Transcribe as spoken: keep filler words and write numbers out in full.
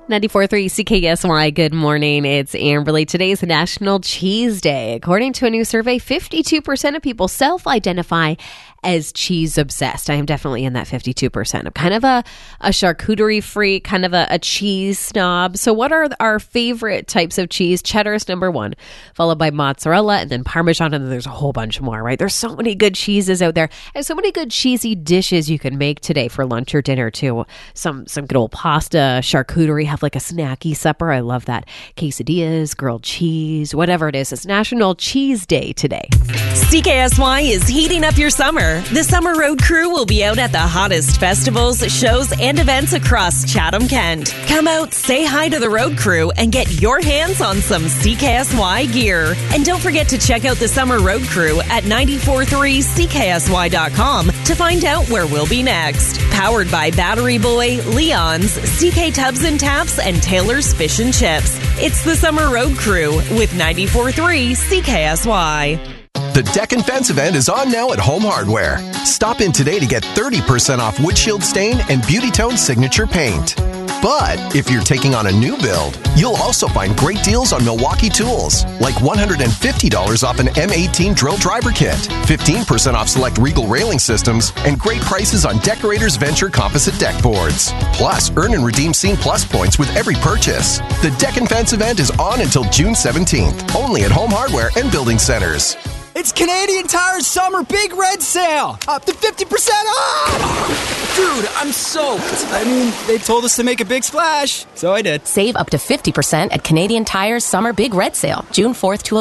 ninety-four point three C K S Y, good morning. It's Amberly. Today's National Cheese Day. According to a new survey, fifty-two percent of people self-identify as cheese obsessed. I am definitely in that fifty-two percent. I'm kind of a, a charcuterie freak, kind of a, a cheese snob. So what are our favorite types of cheese? Cheddar is number one, followed by mozzarella and then Parmesan, and then there's a whole bunch more, right? There's so many good cheeses out there. There's so many good cheesy dishes you can make today for lunch or dinner too. Some, some good old pasta, charcuterie, have like a snacky supper. I love that. Quesadillas, grilled cheese, whatever it is. It's National Cheese Day today. C K S Y is heating up your summer. The Summer Road Crew will be out at the hottest festivals, shows, and events across Chatham-Kent. Come out, say hi to the road crew, and get your hands on some C K S Y gear. And don't forget to check out the Summer Road Crew at nine four three C K S Y dot com to find out where we'll be next. Powered by Battery Boy, Leon's, C K Tubs and Taps, and Taylor's Fish and Chips. It's the Summer Road Crew with ninety-four point three C K S Y. The Deck and Fence event is on now at Home Hardware. Stop in today to get thirty percent off windshield stain and Beauty Tone signature paint. But if you're taking on a new build, you'll also find great deals on Milwaukee tools, like one hundred fifty dollars off an M eighteen drill driver kit, fifteen percent off select Regal railing systems, and great prices on Decorators Venture composite deck boards. Plus, earn and redeem Scene Plus points with every purchase. The Deck and Fence event is on until June seventeenth, only at Home Hardware and Building Centers. It's Canadian Tire's Summer Big Red Sale! Up to fifty percent off! Dude, I'm soaked. I mean, they told us to make a big splash, so I did. Save up to fifty percent at Canadian Tire's Summer Big Red Sale, June fourth to